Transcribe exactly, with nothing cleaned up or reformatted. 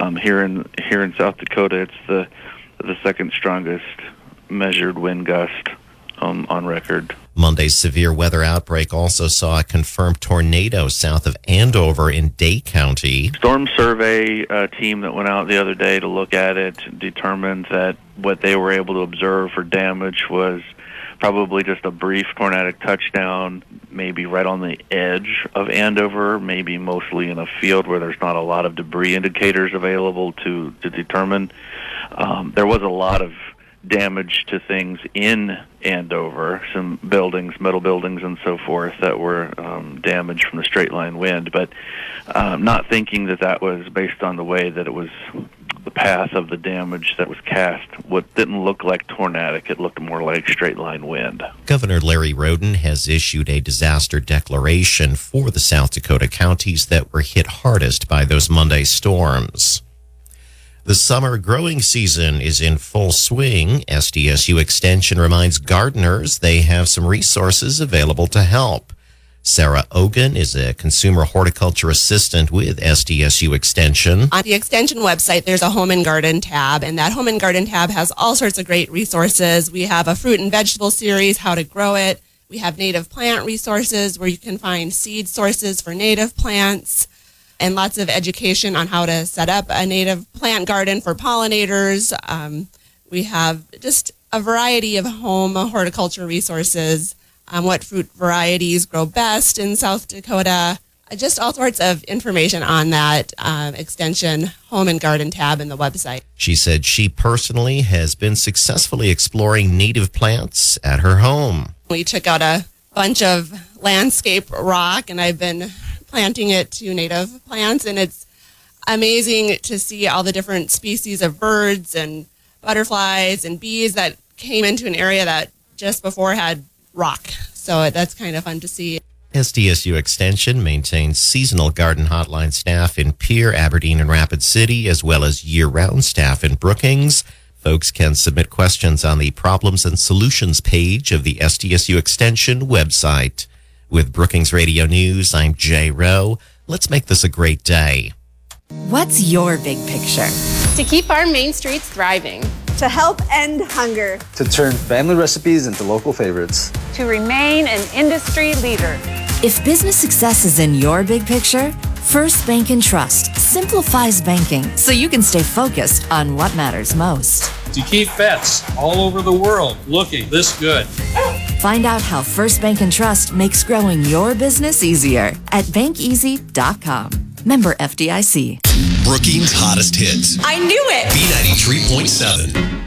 Um, here in here in South Dakota, it's the the second strongest measured wind gust um, on record. Monday's severe weather outbreak also saw a confirmed tornado south of Andover in Day County. Storm survey uh, team that went out the other day to look at it determined that what they were able to observe for damage was probably just a brief tornadic touchdown, maybe right on the edge of Andover, maybe mostly in a field where there's not a lot of debris indicators available to, to determine. Um, there was a lot of damage to things in Andover, some buildings, metal buildings and so forth that were um, damaged from the straight line wind, but um, not thinking that that was based on the way that it was the path of the damage that was cast. What didn't look like tornadic, it looked more like straight line wind. Governor Larry Roden has issued a disaster declaration for the South Dakota counties that were hit hardest by those Monday storms. The summer growing season is in full swing. S D S U Extension reminds gardeners they have some resources available to help. Sarah Ogan is a consumer horticulture assistant with S D S U Extension. On the Extension website, there's a Home and Garden tab, and that Home and Garden tab has all sorts of great resources. We have a fruit and vegetable series, how to grow it. We have native plant resources where you can find seed sources for native plants, and lots of education on how to set up a native plant garden for pollinators. Um, we have just a variety of home horticulture resources, um, what fruit varieties grow best in South Dakota, just all sorts of information on that um, Extension Home and Garden tab in the website. She said she personally has been successfully exploring native plants at her home. We took out a bunch of landscape rock, and I've been planting it to native plants, and it's amazing to see all the different species of birds and butterflies and bees that came into an area that just before had rock. So that's kind of fun to see. S D S U Extension maintains seasonal garden hotline staff in Pierre, Aberdeen, and Rapid City, as well as year-round staff in Brookings. Folks can submit questions on the Problems and Solutions page of the S D S U Extension website. With Brookings Radio News, I'm Jay Rowe. Let's make this a great day. What's your big picture? To keep our main streets thriving. To help end hunger. To turn family recipes into local favorites. To remain an industry leader. If business success is in your big picture, First Bank and Trust simplifies banking so you can stay focused on what matters most. To keep vets all over the world looking this good. Find out how First Bank and Trust makes growing your business easier at bank easy dot com. Member F D I C. Brookings' hottest hits. I knew it. B ninety-three point seven.